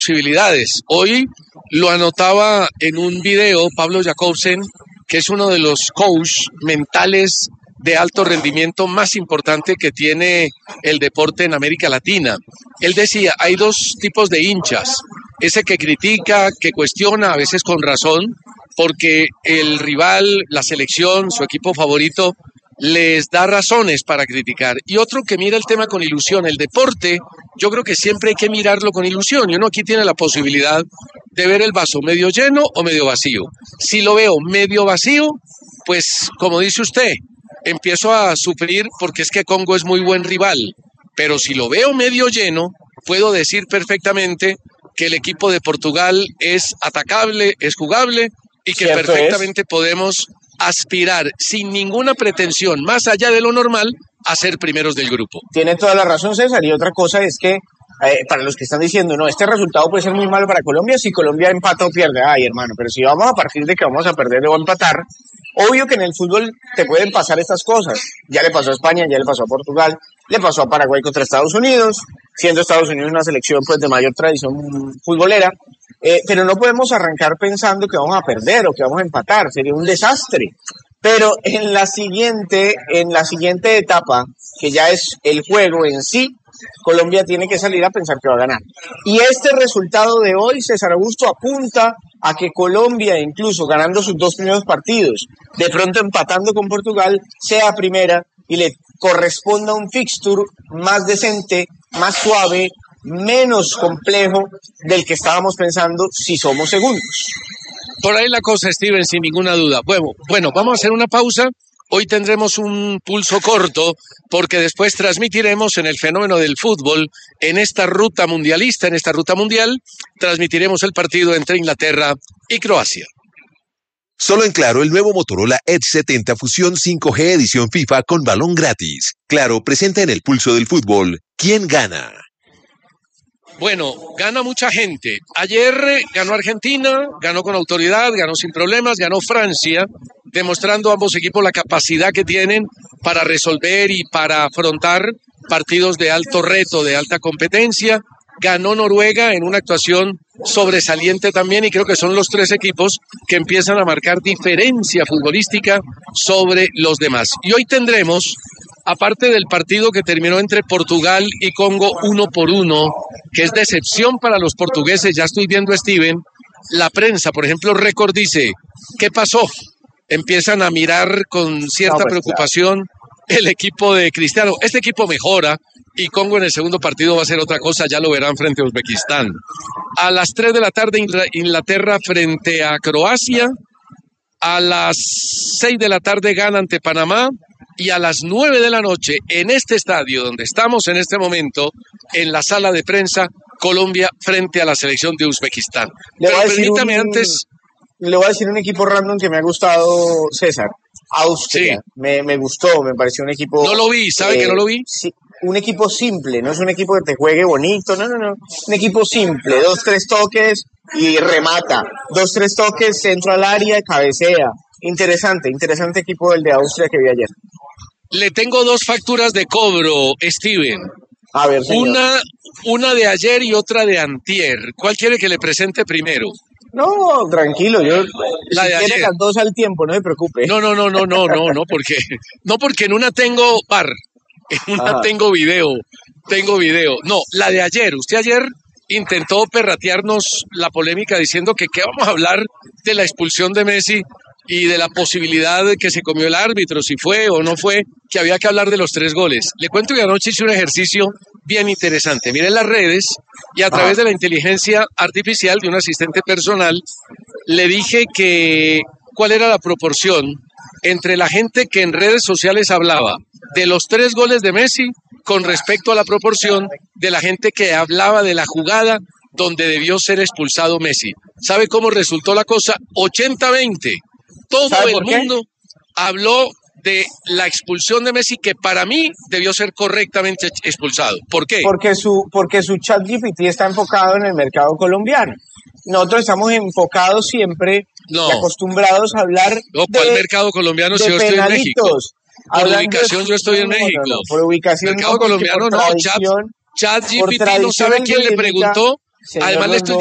posibilidades. Hoy lo anotaba en un video Pablo Jacobsen, que es uno de los coaches mentales de alto rendimiento más importante que tiene el deporte en América Latina. Él decía, hay dos tipos de hinchas, ese que critica, que cuestiona, a veces con razón, porque el rival, la selección, su equipo favorito, les da razones para criticar. Y otro que mira el tema con ilusión. El deporte, yo creo que siempre hay que mirarlo con ilusión. Y uno aquí tiene la posibilidad de ver el vaso medio lleno o medio vacío. Si lo veo medio vacío, pues como dice usted, empiezo a sufrir porque es que Congo es muy buen rival. Pero si lo veo medio lleno, puedo decir perfectamente que el equipo de Portugal es atacable, es jugable y que Cierto perfectamente podemos aspirar sin ninguna pretensión, más allá de lo normal, a ser primeros del grupo. Tiene toda la razón, César. Y otra cosa es que, para los que están diciendo, no, este resultado puede ser muy malo para Colombia si Colombia empata o pierde. Ay, hermano, pero si vamos a partir de que vamos a perder o empatar, obvio que en el fútbol te pueden pasar estas cosas. Ya le pasó a España, ya le pasó a Portugal, le pasó a Paraguay contra Estados Unidos, siendo Estados Unidos una selección pues de mayor tradición futbolera. Pero no podemos arrancar pensando que vamos a perder o que vamos a empatar, sería un desastre. Pero en la siguiente etapa, que ya es el juego en sí, Colombia tiene que salir a pensar que va a ganar. Y este resultado de hoy, César Augusto, apunta a que Colombia, incluso ganando sus dos primeros partidos, de pronto empatando con Portugal, sea primera y le corresponda un fixture más decente, más suave, menos complejo del que estábamos pensando si somos segundos. Por ahí la cosa, Steven, sin ninguna duda. Bueno, vamos a hacer una pausa. Hoy tendremos un pulso corto porque después transmitiremos en el fenómeno del fútbol, en esta ruta mundialista, en esta ruta mundial, transmitiremos el partido entre Inglaterra y Croacia. Solo en Claro, el nuevo Motorola Edge 70 Fusión 5G edición FIFA con balón gratis. Claro, presenta en el pulso del fútbol. ¿Quién gana? Bueno, gana mucha gente. Ayer ganó Argentina, ganó con autoridad, ganó sin problemas, ganó Francia, demostrando a ambos equipos la capacidad que tienen para resolver y para afrontar partidos de alto reto, de alta competencia. Ganó Noruega en una actuación sobresaliente también y creo que son los tres equipos que empiezan a marcar diferencia futbolística sobre los demás. Y hoy tendremos, aparte del partido que terminó entre Portugal y Congo 1-1, que es decepción para los portugueses, ya estoy viendo a Steven, la prensa, por ejemplo, Record dice, ¿qué pasó? Empiezan a mirar con cierta preocupación el equipo de Cristiano. Este equipo mejora y Congo en el segundo partido va a ser otra cosa, ya lo verán frente a Uzbekistán. A las 3 de la tarde, Inglaterra frente a Croacia. A las 6 de la tarde gana ante Panamá. Y a las 9 de la noche, en este estadio donde estamos en este momento, en la sala de prensa, Colombia frente a la selección de Uzbekistán. Pero permítame antes... Le voy a decir un equipo random que me ha gustado, César. Austria. Sí. Me gustó, me pareció un equipo... No lo vi, ¿sabe que no lo vi? Sí, un equipo simple, no es un equipo que te juegue bonito, no. Un equipo simple, 2-3 toques y remata. 2-3 toques, centro al área y cabecea. Interesante equipo el de Austria que vi ayer. Le tengo dos facturas de cobro, Steven. A ver, señor. Una de ayer y otra de antier. ¿Cuál quiere que le presente primero? No, tranquilo, yo la de ayer. Las dos al tiempo, no se preocupe. No, porque en una tengo bar, en una tengo video. No, la de ayer. Usted ayer intentó perratearnos la polémica diciendo que qué vamos a hablar de la expulsión de Messi y de la posibilidad de que se comió el árbitro, si fue o no fue, que había que hablar de los 3 goles. Le cuento que anoche hice un ejercicio bien interesante. Miré las redes y a través de la inteligencia artificial de un asistente personal le dije que cuál era la proporción entre la gente que en redes sociales hablaba de los 3 goles de Messi con respecto a la proporción de la gente que hablaba de la jugada donde debió ser expulsado Messi. ¿Sabe cómo resultó la cosa? 80-20. Todo el mundo habló de la expulsión de Messi, que para mí debió ser correctamente expulsado. ¿Por qué? Porque su ChatGPT está enfocado en el mercado colombiano. Nosotros estamos enfocados siempre y acostumbrados a hablar ¿cuál mercado colombiano si yo estoy en México? Por ubicación yo estoy en México. Por ubicación mercado colombiano no, ChatGPT no sabe quién le preguntó Señor Además, le estoy Londoño.